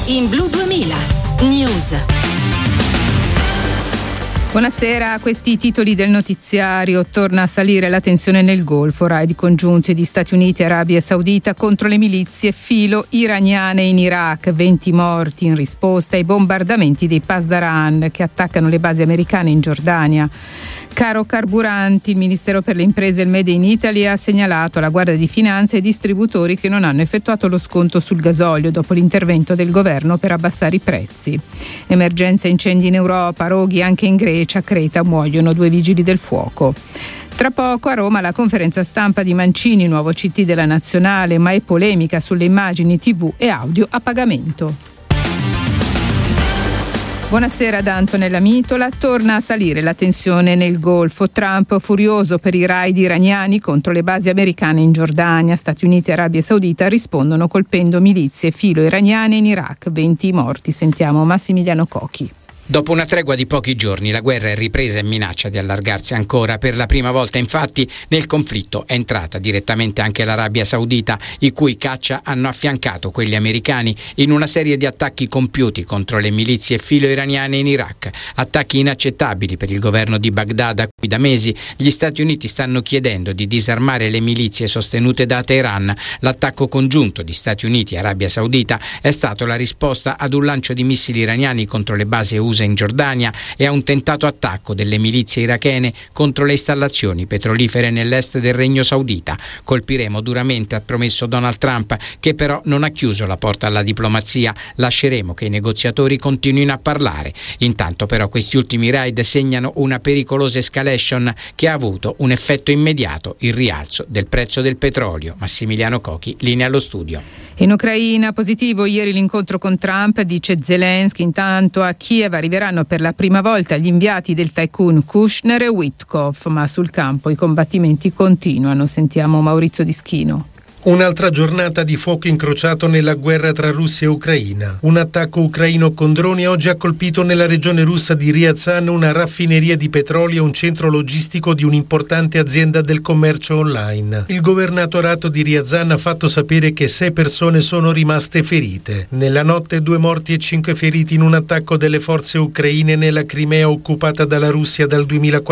in Blu 2000 News. Buonasera, questi i titoli del notiziario. Torna a salire la tensione nel Golfo. Raid congiunti di Stati Uniti e Arabia Saudita contro le milizie filo iraniane in Iraq. 20 morti in risposta ai bombardamenti dei Pasdaran che attaccano le basi americane in Giordania. Caro carburanti, il Ministero per le Imprese e il Made in Italy ha segnalato alla Guardia di Finanza i distributori che non hanno effettuato lo sconto sul gasolio dopo l'intervento del governo per abbassare i prezzi. Emergenza incendi in Europa, roghi anche in Grecia, a Creta muoiono 2 vigili del fuoco. Tra poco a Roma la conferenza stampa di Mancini, nuovo CT della Nazionale, ma è polemica sulle immagini TV e audio a pagamento. Buonasera da Antonella Mitola. Torna a salire la tensione nel Golfo. Trump furioso per i raid iraniani contro le basi americane in Giordania. Stati Uniti e Arabia Saudita rispondono colpendo milizie filo iraniane in Iraq. 20 morti. Sentiamo Massimiliano Cochi. Dopo una tregua di pochi giorni, la guerra è ripresa e minaccia di allargarsi ancora. Per la prima volta, infatti, nel conflitto è entrata direttamente anche l'Arabia Saudita, i cui caccia hanno affiancato quelli americani in una serie di attacchi compiuti contro le milizie filo-iraniane in Iraq. Attacchi inaccettabili per il governo di Baghdad, a cui da mesi gli Stati Uniti stanno chiedendo di disarmare le milizie sostenute da Teheran. L'attacco congiunto di Stati Uniti e Arabia Saudita è stato la risposta ad un lancio di missili iraniani contro le basi USA in Giordania e a un tentato attacco delle milizie irachene contro le installazioni petrolifere nell'est del Regno Saudita. Colpiremo duramente, ha promesso Donald Trump, che però non ha chiuso la porta alla diplomazia. Lasceremo che i negoziatori continuino a parlare. Intanto però questi ultimi raid segnano una pericolosa escalation che ha avuto un effetto immediato: il rialzo del prezzo del petrolio. Massimiliano Cochi, linea allo studio. In Ucraina positivo ieri l'incontro con Trump, dice Zelensky. Intanto a Kiev arriveranno per la prima volta gli inviati del tycoon Kushner e Witkoff, ma sul campo i combattimenti continuano. Sentiamo Maurizio Dischino. Un'altra giornata di fuoco incrociato nella guerra tra Russia e Ucraina. Un attacco ucraino con droni oggi ha colpito nella regione russa di Ryazan una raffineria di petrolio e un centro logistico di un'importante azienda del commercio online. Il governatorato di Ryazan ha fatto sapere che 6 persone sono rimaste ferite. Nella notte 2 morti e 5 feriti in un attacco delle forze ucraine nella Crimea occupata dalla Russia dal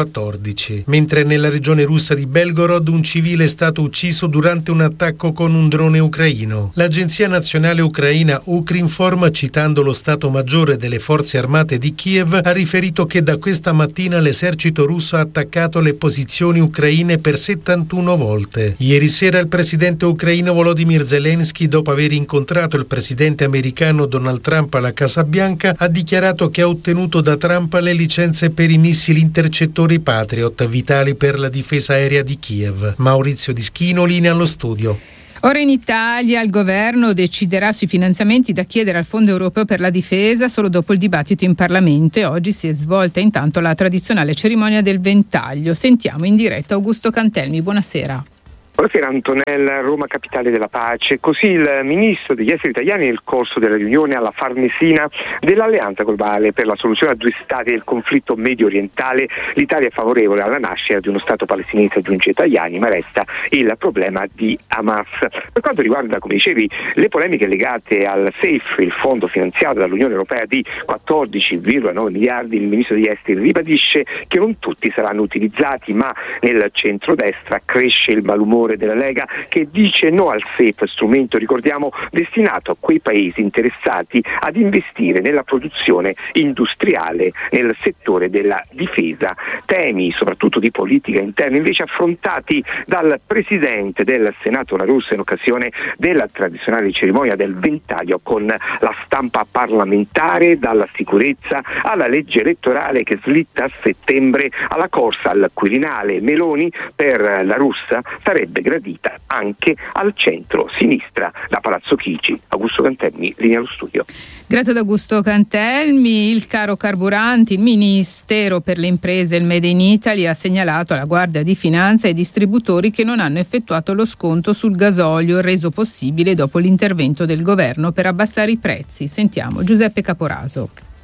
2014. Mentre nella regione russa di Belgorod un civile è stato ucciso durante un attacco con un drone ucraino. L'Agenzia Nazionale Ucraina Ukrinform, citando lo Stato Maggiore delle Forze Armate di Kiev, ha riferito che da questa mattina l'esercito russo ha attaccato le posizioni ucraine per 71 volte. Ieri sera il presidente ucraino Volodymyr Zelensky, dopo aver incontrato il presidente americano Donald Trump alla Casa Bianca, ha dichiarato che ha ottenuto da Trump le licenze per i missili intercettori Patriot, vitali per la difesa aerea di Kiev. Maurizio Dischino, linea allo studio. Ora in Italia il governo deciderà sui finanziamenti da chiedere al Fondo Europeo per la Difesa solo dopo il dibattito in Parlamento, e oggi si è svolta intanto la tradizionale cerimonia del ventaglio. Sentiamo in diretta Augusto Cantelmi. Buonasera. Buonasera Antonella, Roma capitale della pace. Così il ministro degli esteri italiani nel corso della riunione alla Farnesina dell'Alleanza Globale per la soluzione a 2 stati del conflitto medio orientale. L'Italia è favorevole alla nascita di uno Stato palestinese, aggiunge Tajani, ma resta il problema di Hamas. Per quanto riguarda, come dicevi, le polemiche legate al SAFE, il fondo finanziato dall'Unione Europea di 14,9 miliardi, il ministro degli esteri ribadisce che non tutti saranno utilizzati, ma nel centrodestra cresce il malumore della Lega, che dice no al SAFE, strumento, ricordiamo, destinato a quei paesi interessati ad investire nella produzione industriale nel settore della difesa. Temi soprattutto di politica interna invece affrontati dal presidente del Senato La Russa in occasione della tradizionale cerimonia del ventaglio, con la stampa parlamentare, dalla sicurezza alla legge elettorale che slitta a settembre, alla corsa al Quirinale. Meloni per La Russa sarebbe gradita anche al centro-sinistra. Da Palazzo Chigi, Augusto Cantelmi, linea allo studio. Grazie ad Augusto Cantelmi. Il caro carburanti, il Ministero per le Imprese e il Made in Italy ha segnalato alla Guardia di Finanza e ai distributori che non hanno effettuato lo sconto sul gasolio, reso possibile dopo l'intervento del governo per abbassare i prezzi. Sentiamo Giuseppe Caporaso.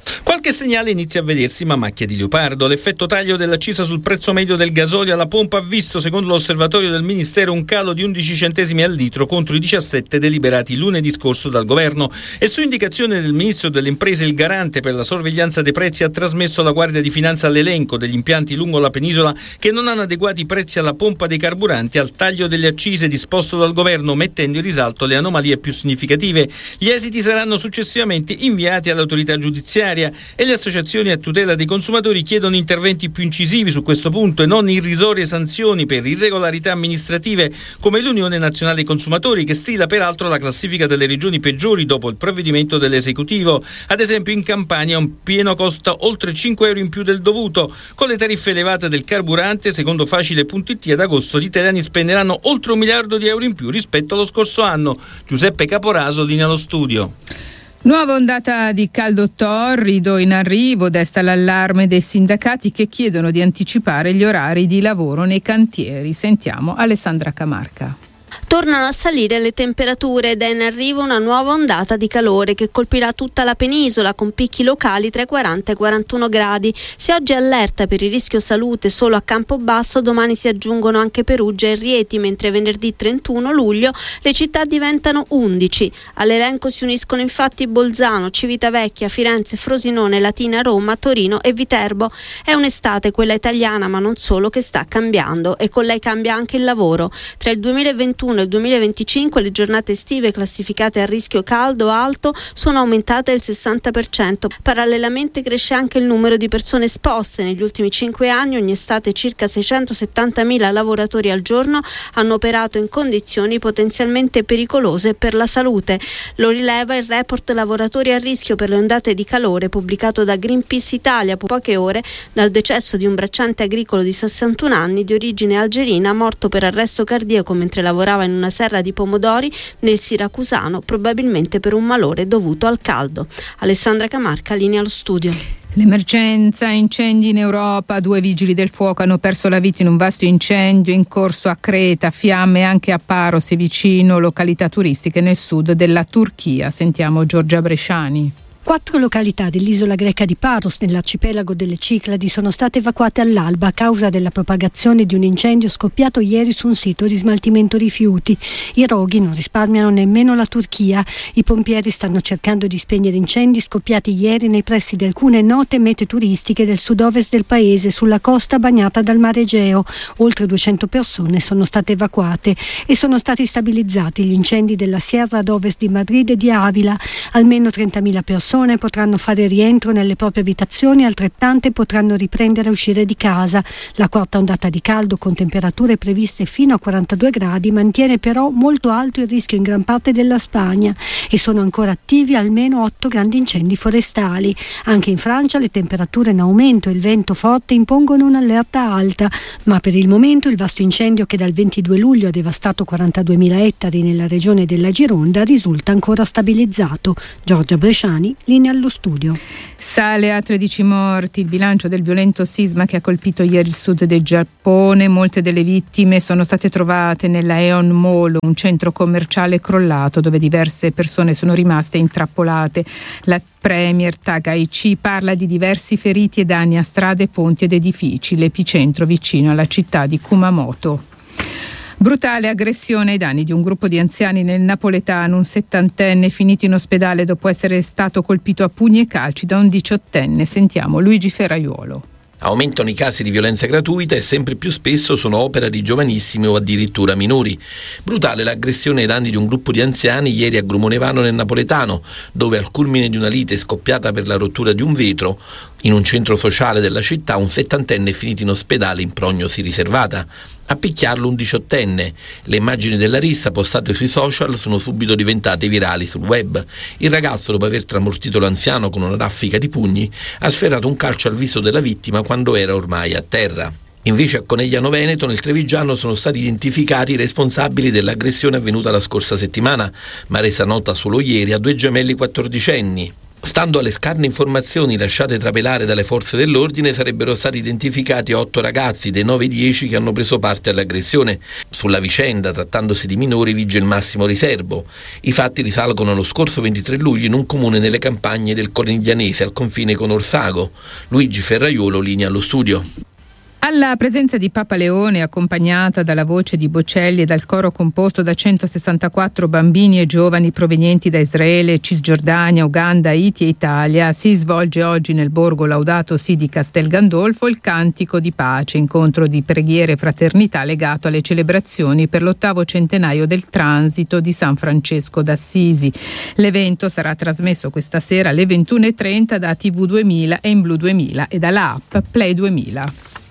Qualche segnale inizia a vedersi, ma macchia di leopardo. L'effetto taglio dell'accisa sul prezzo medio del gasolio alla pompa ha visto, secondo l'osservatorio del Ministero, un calo di 11 centesimi al litro contro i 17 deliberati lunedì scorso dal governo, e su indicazione del Ministro delle Imprese il garante per la sorveglianza dei prezzi ha trasmesso alla Guardia di Finanza l'elenco degli impianti lungo la penisola che non hanno adeguati i prezzi alla pompa dei carburanti al taglio delle accise disposto dal governo, mettendo in risalto le anomalie più significative. Gli esiti saranno successivamente inviati all'autorità giudiziaria e le associazioni a tutela dei consumatori chiedono interventi più incisivi su questo punto e non irrisorie sanzioni per irregolarità amministrative, come l'Unione Nazionale Consumatori, che stila peraltro la classifica delle regioni peggiori dopo il provvedimento dell'esecutivo. Ad esempio in Campania un pieno costa oltre 5 euro in più del dovuto. Con le tariffe elevate del carburante, secondo Facile.it, ad agosto gli italiani spenderanno oltre 1 miliardo di euro in più rispetto allo scorso anno. Giuseppe Caporaso, linea allo studio. Nuova ondata di caldo torrido in arrivo desta l'allarme dei sindacati che chiedono di anticipare gli orari di lavoro nei cantieri. Sentiamo Alessandra Camarca. Tornano a salire le temperature ed è in arrivo una nuova ondata di calore che colpirà tutta la penisola con picchi locali tra i 40 e i 41 gradi. Se oggi è allerta per il rischio salute solo a Campobasso, domani si aggiungono anche Perugia e Rieti, mentre venerdì 31 luglio le città diventano 11. All'elenco si uniscono infatti Bolzano, Civitavecchia, Firenze, Frosinone, Latina, Roma, Torino e Viterbo. È un'estate, quella italiana, ma non solo, che sta cambiando, e con lei cambia anche il lavoro. Tra il 2021 nel 2025 le giornate estive classificate a rischio caldo alto sono aumentate del 60%. Parallelamente cresce anche il numero di persone esposte. Negli ultimi 5 anni ogni estate circa 670.000 lavoratori al giorno hanno operato in condizioni potenzialmente pericolose per la salute. Lo rileva il report Lavoratori a rischio per le ondate di calore pubblicato da Greenpeace Italia poche ore dal decesso di un bracciante agricolo di 61 anni di origine algerina morto per arresto cardiaco mentre lavorava in una serra di pomodori nel Siracusano, probabilmente per un malore dovuto al caldo. Alessandra Camarca, linea allo studio. L'emergenza incendi in Europa. 2 vigili del fuoco hanno perso la vita in un vasto incendio in corso a Creta, fiamme anche a Paros e vicino località turistiche nel sud della Turchia. Sentiamo Giorgia Bresciani. 4 località dell'isola greca di Paros, nell'arcipelago delle Cicladi, sono state evacuate all'alba a causa della propagazione di un incendio scoppiato ieri su un sito di smaltimento rifiuti. I roghi non risparmiano nemmeno la Turchia. I pompieri stanno cercando di spegnere incendi scoppiati ieri nei pressi di alcune note mete turistiche del sud-ovest del paese, sulla costa bagnata dal Mare Egeo. Oltre 200 persone sono state evacuate e sono stati stabilizzati gli incendi della Sierra ad ovest di Madrid e di Avila. Almeno 30.000 persone potranno fare rientro nelle proprie abitazioni, altrettante potranno riprendere a uscire di casa. La quarta ondata di caldo, con temperature previste fino a 42 gradi, mantiene però molto alto il rischio in gran parte della Spagna e sono ancora attivi almeno 8 grandi incendi forestali. Anche in Francia le temperature in aumento e il vento forte impongono un'allerta alta, ma per il momento il vasto incendio che dal 22 luglio ha devastato 42.000 ettari nella regione della Gironda risulta ancora stabilizzato. Giorgia Bresciani, linea allo studio. Sale a 13 morti il bilancio del violento sisma che ha colpito ieri il sud del Giappone. Molte delle vittime sono state trovate nella Aeon Mall, un centro commerciale crollato dove diverse persone sono rimaste intrappolate. La premier Takaichi parla di diversi feriti e danni a strade, ponti ed edifici. L'epicentro vicino alla città di Kumamoto. Brutale aggressione ai danni di un gruppo di anziani nel napoletano, un 70enne finito in ospedale dopo essere stato colpito a pugni e calci da un 18enne. Sentiamo Luigi Ferraiuolo. Aumentano i casi di violenza gratuita e sempre più spesso sono opera di giovanissimi o addirittura minori. Brutale l'aggressione ai danni di un gruppo di anziani ieri a Grumonevano nel napoletano, dove al culmine di una lite scoppiata per la rottura di un vetro in un centro sociale della città un 70enne è finito in ospedale in prognosi riservata. A picchiarlo un 18enne. Le immagini della rissa postate sui social sono subito diventate virali sul web. Il ragazzo, dopo aver tramortito l'anziano con una raffica di pugni, ha sferrato un calcio al viso della vittima quando era ormai a terra. Invece a Conegliano Veneto, nel Trevigiano, sono stati identificati i responsabili dell'aggressione avvenuta la scorsa settimana, ma resa nota solo ieri a 2 gemelli 14enni. Stando alle scarne informazioni lasciate trapelare dalle forze dell'ordine, sarebbero stati identificati 8 ragazzi dei 9-10 che hanno preso parte all'aggressione. Sulla vicenda, trattandosi di minori, vige il massimo riservo. I fatti risalgono allo scorso 23 luglio in un comune nelle campagne del Coriglianese, al confine con Orsago. Luigi Ferraiolo, linea allo studio. Alla presenza di Papa Leone, accompagnata dalla voce di Bocelli e dal coro composto da 164 bambini e giovani provenienti da Israele, Cisgiordania, Uganda, Haiti e Italia, si svolge oggi nel borgo Laudato Si di Castel Gandolfo il Cantico di Pace, incontro di preghiere e fraternità legato alle celebrazioni per l'8° centenario del transito di San Francesco d'Assisi. L'evento sarà trasmesso questa sera alle 21:30 da TV 2000 e in Blu 2000 e dalla app Play 2000.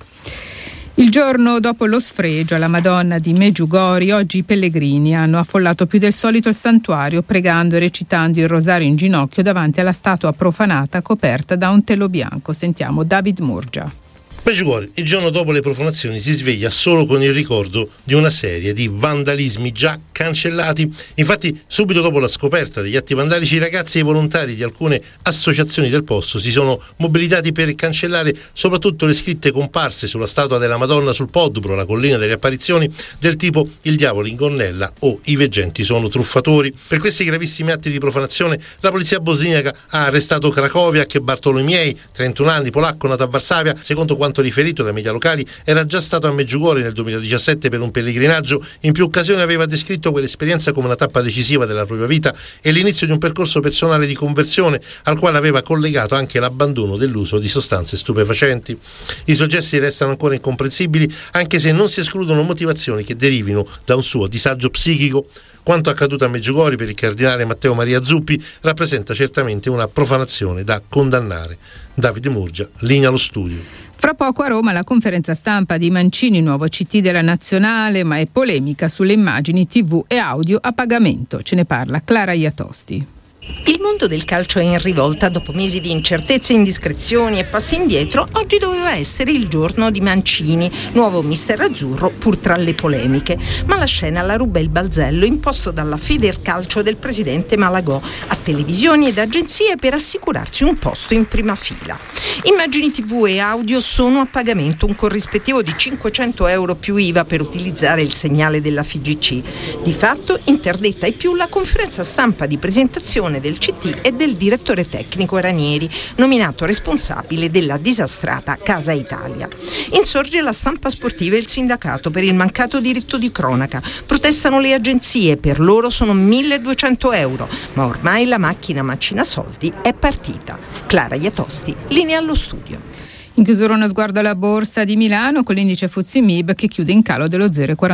Il giorno dopo lo sfregio alla Madonna di Medjugorje, oggi i pellegrini hanno affollato più del solito il santuario, pregando e recitando il rosario in ginocchio davanti alla statua profanata coperta da un telo bianco. Sentiamo David Murgia. Medjugorje, il giorno dopo le profanazioni, si sveglia solo con il ricordo di una serie di vandalismi già cancellati. Infatti, subito dopo la scoperta degli atti vandalici, i ragazzi e i volontari di alcune associazioni del posto si sono mobilitati per cancellare soprattutto le scritte comparse sulla statua della Madonna sul Podbro, la collina delle apparizioni, del tipo "il diavolo in gonnella" o "i veggenti sono truffatori". Per questi gravissimi atti di profanazione, la polizia bosniaca ha arrestato Krakowiak Bartolomiej, 31 anni, polacco, nato a Varsavia. Secondo quanto riferito dai media locali, era già stato a Medjugorje nel 2017 per un pellegrinaggio. In più occasioni aveva descritto quell'esperienza come una tappa decisiva della propria vita e l'inizio di un percorso personale di conversione, al quale aveva collegato anche l'abbandono dell'uso di sostanze stupefacenti. I suoi gesti restano ancora incomprensibili, anche se non si escludono motivazioni che derivino da un suo disagio psichico. Quanto accaduto a Medjugorje per il cardinale Matteo Maria Zuppi rappresenta certamente una profanazione da condannare. Davide Murgia, linea allo studio. Fra poco a Roma la conferenza stampa di Mancini, nuovo CT della Nazionale, ma è polemica sulle immagini TV e audio a pagamento. Ce ne parla Clara Iatosti. Il mondo del calcio è in rivolta dopo mesi di incertezze, indiscrezioni e passi indietro. Oggi doveva essere il giorno di Mancini, nuovo mister azzurro pur tra le polemiche, ma la scena la ruba il balzello imposto dalla Federcalcio del presidente Malagò a televisioni ed agenzie per assicurarsi un posto in prima fila. Immagini TV e audio sono a pagamento, un corrispettivo di 500 euro più IVA per utilizzare il segnale della FIGC. Di fatto interdetta ai più la conferenza stampa di presentazione del CT e del direttore tecnico Ranieri, nominato responsabile della disastrata Casa Italia. Insorge la stampa sportiva e il sindacato per il mancato diritto di cronaca. Protestano le agenzie, per loro sono 1.200 euro, ma ormai la macchina macina soldi è partita. Clara Iatosti, linea allo studio. In chiusura uno sguardo alla borsa di Milano con l'indice FTSE MIB che chiude in calo dello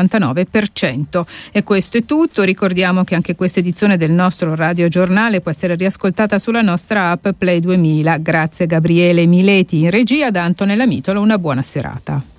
0,49%. E questo è tutto. Ricordiamo che anche questa edizione del nostro radiogiornale può essere riascoltata sulla nostra app Play 2000. Grazie a Gabriele Mileti in regia, da Antonella Mitola, una buona serata.